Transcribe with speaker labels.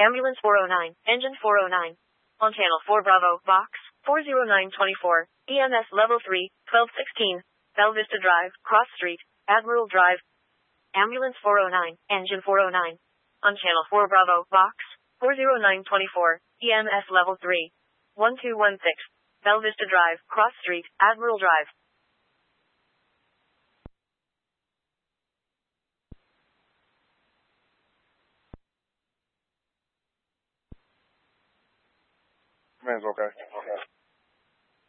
Speaker 1: Ambulance 409, Engine 409. On Channel 4 Bravo, Box 40924, EMS Level 3, 1216, Bell Vista Drive, Cross Street, Admiral Drive. Ambulance 409, Engine 409. On Channel 4 Bravo, Box 40924, EMS Level 3, 1216, Bell Vista Drive, Cross Street, Admiral Drive.
Speaker 2: Man's okay.